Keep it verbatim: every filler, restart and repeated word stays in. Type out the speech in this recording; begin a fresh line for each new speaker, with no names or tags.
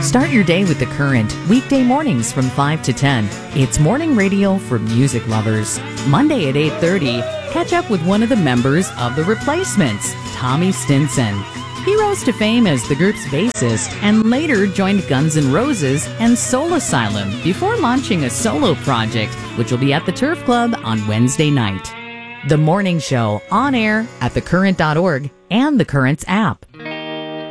Start your day with The Current, weekday mornings from five to ten. It's morning radio for music lovers. Monday at eight thirty, catch up with one of the members of The Replacements, Tommy Stinson. He rose to fame as the group's bassist and later joined Guns N' Roses and Soul Asylum before launching a solo project, which will be at the Turf Club on Wednesday night. The Morning Show, on air at the current dot org and The Current's app.